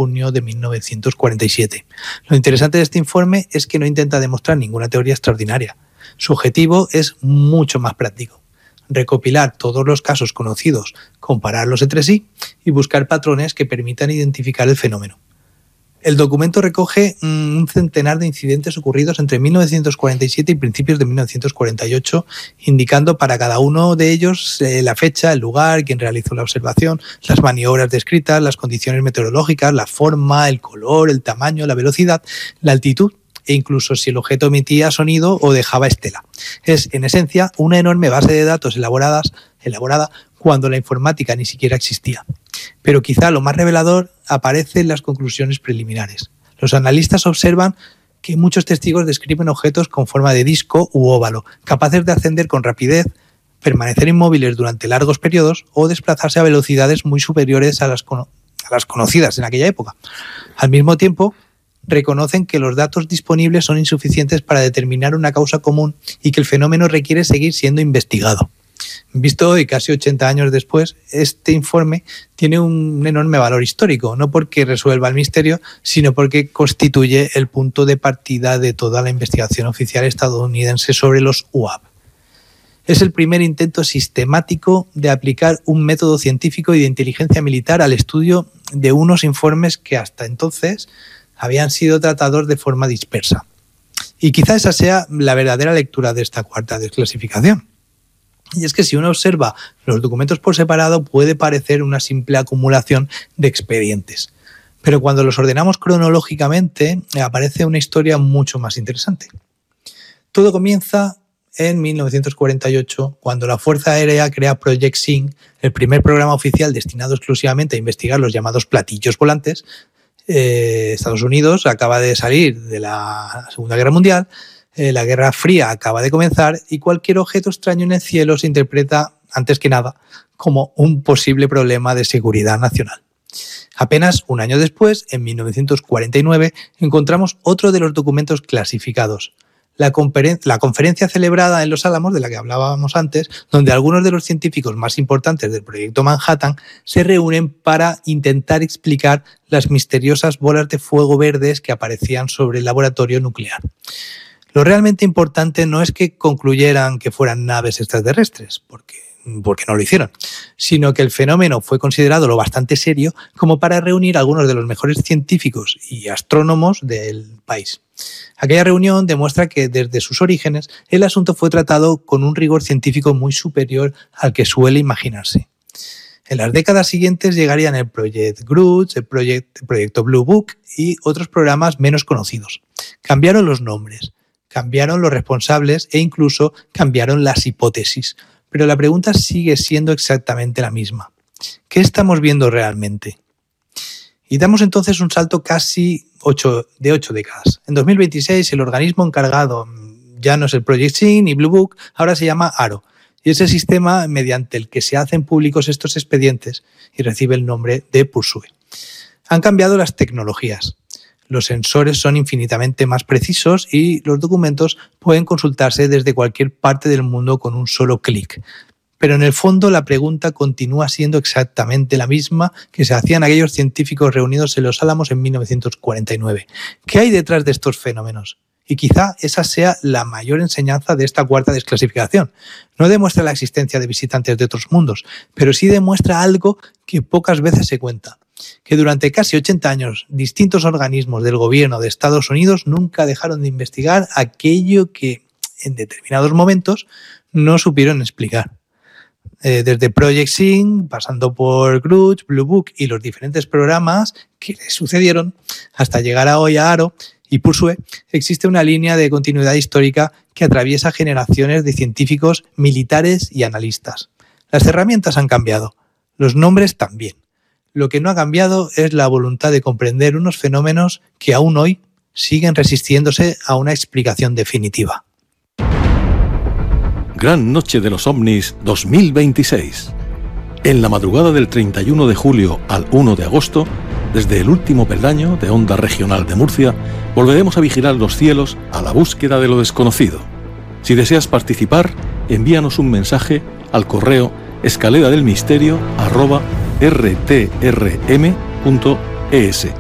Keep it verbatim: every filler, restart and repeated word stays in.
junio de mil novecientos cuarenta y siete. Lo interesante de este informe es que no intenta demostrar ninguna teoría extraordinaria. Su objetivo es mucho más práctico: recopilar todos los casos conocidos, compararlos entre sí y buscar patrones que permitan identificar el fenómeno. El documento recoge un centenar de incidentes ocurridos entre mil novecientos cuarenta y siete y principios de mil novecientos cuarenta y ocho, indicando para cada uno de ellos eh, la fecha, el lugar, quién realizó la observación, las maniobras descritas, las condiciones meteorológicas, la forma, el color, el tamaño, la velocidad, la altitud e incluso si el objeto emitía sonido o dejaba estela. Es, en esencia, una enorme base de datos elaboradas, elaborada cuando la informática ni siquiera existía. Pero quizá lo más revelador aparece en las conclusiones preliminares. Los analistas observan que muchos testigos describen objetos con forma de disco u óvalo, capaces de ascender con rapidez, permanecer inmóviles durante largos periodos o desplazarse a velocidades muy superiores a las, cono- a las conocidas en aquella época. Al mismo tiempo, reconocen que los datos disponibles son insuficientes para determinar una causa común y que el fenómeno requiere seguir siendo investigado. Visto hoy, casi ochenta años después, este informe tiene un enorme valor histórico, no porque resuelva el misterio, sino porque constituye el punto de partida de toda la investigación oficial estadounidense sobre los U A P. Es el primer intento sistemático de aplicar un método científico y de inteligencia militar al estudio de unos informes que hasta entonces habían sido tratados de forma dispersa. Y quizá esa sea la verdadera lectura de esta cuarta desclasificación. Y es que si uno observa los documentos por separado puede parecer una simple acumulación de expedientes. Pero cuando los ordenamos cronológicamente aparece una historia mucho más interesante. Todo comienza en mil novecientos cuarenta y ocho, cuando la Fuerza Aérea crea Project Sign, el primer programa oficial destinado exclusivamente a investigar los llamados platillos volantes. Eh, Estados Unidos acaba de salir de la Segunda Guerra Mundial, eh, la Guerra Fría acaba de comenzar y cualquier objeto extraño en el cielo se interpreta, antes que nada, como un posible problema de seguridad nacional. Apenas un año después, en mil novecientos cuarenta y nueve, encontramos otro de los documentos clasificados. La, conferen- la conferencia celebrada en Los Álamos, de la que hablábamos antes, donde algunos de los científicos más importantes del proyecto Manhattan se reúnen para intentar explicar las misteriosas bolas de fuego verdes que aparecían sobre el laboratorio nuclear. Lo realmente importante no es que concluyeran que fueran naves extraterrestres, porque, porque no lo hicieron, sino que el fenómeno fue considerado lo bastante serio como para reunir a algunos de los mejores científicos y astrónomos del país. Aquella reunión demuestra que desde sus orígenes el asunto fue tratado con un rigor científico muy superior al que suele imaginarse. En las décadas siguientes llegarían el Project Grudge, el, Project, el Proyecto Blue Book y otros programas menos conocidos. Cambiaron los nombres, cambiaron los responsables e incluso cambiaron las hipótesis. Pero la pregunta sigue siendo exactamente la misma. ¿Qué estamos viendo realmente? Y damos entonces un salto casi ocho, de ocho décadas. En dos mil veintiséis el organismo encargado ya no es el Project Sign ni Blue Book, ahora se llama ARO. Y es el sistema mediante el que se hacen públicos estos expedientes y recibe el nombre de Pursuit. Han cambiado las tecnologías. Los sensores son infinitamente más precisos y los documentos pueden consultarse desde cualquier parte del mundo con un solo clic. Pero en el fondo la pregunta continúa siendo exactamente la misma que se hacían aquellos científicos reunidos en Los Álamos en mil novecientos cuarenta y nueve. ¿Qué hay detrás de estos fenómenos? Y quizá esa sea la mayor enseñanza de esta cuarta desclasificación. No demuestra la existencia de visitantes de otros mundos, pero sí demuestra algo que pocas veces se cuenta. Que durante casi ochenta años distintos organismos del gobierno de Estados Unidos nunca dejaron de investigar aquello que en determinados momentos no supieron explicar. Eh, desde Project Sign, pasando por Grudge, Blue Book y los diferentes programas que le sucedieron, hasta llegar a hoy a ARO y Pursuit, existe una línea de continuidad histórica que atraviesa generaciones de científicos, militares y analistas. Las herramientas han cambiado, los nombres también. Lo que no ha cambiado es la voluntad de comprender unos fenómenos que aún hoy siguen resistiéndose a una explicación definitiva. Gran Noche de los OVNIs dos mil veintiséis. En la madrugada del treinta y uno de julio al uno de agosto, desde el último peldaño de Onda Regional de Murcia, volveremos a vigilar los cielos a la búsqueda de lo desconocido. Si deseas participar, envíanos un mensaje al correo escaleradelmisterio arroba r t r m punto e s.